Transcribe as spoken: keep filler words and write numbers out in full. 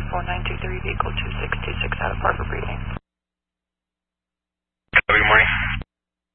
four nine two three, vehicle two six two six out of Parker briefing.